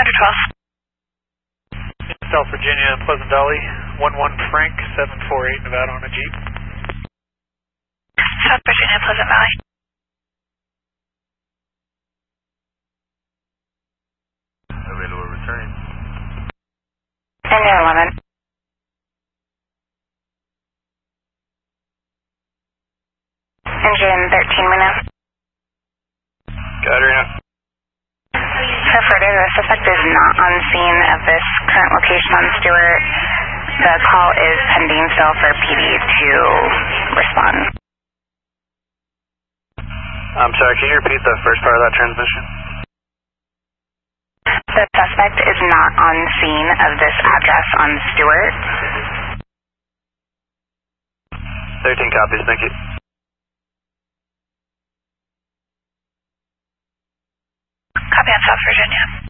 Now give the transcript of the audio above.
Under 12. South Virginia, Pleasant Valley, 11 Frank, 748 Nevada on a Jeep. South Virginia, Pleasant Valley. Available return. Engine 11. Engine 13, we know. Got her now. For further, the suspect is not on scene of this current location on Stewart. The call is pending still for PD to respond. I'm sorry, can you repeat the first part of that transmission? The suspect is not on scene of this address on Stewart. 13 copies, thank you. Copy on South Virginia.